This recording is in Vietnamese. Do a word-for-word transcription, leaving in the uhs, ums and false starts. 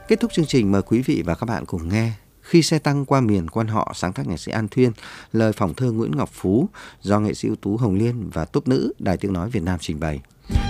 Kết thúc chương trình, mời quý vị và các bạn cùng nghe Khi xe tăng qua miền quan họ, sáng tác nhạc sĩ An Thuyên, lời phỏng thơ Nguyễn Ngọc Phú do nghệ sĩ ưu tú Hồng Liên và tốp nữ Đài Tiếng nói Việt Nam trình bày.